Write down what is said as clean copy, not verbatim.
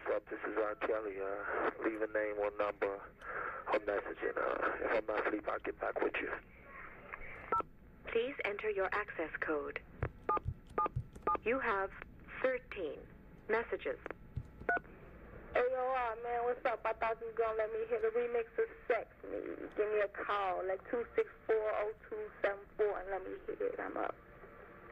up? This is R. Kelly. Leave a name or number or message, and if I'm not asleep, I'll get back with you. Please enter your access code. You have 13 messages. AOR, man, what's up? I thought you were going to let me hear the remix of Sex Me. Give me a call, like 264-0274, and let me hear it. I'm up.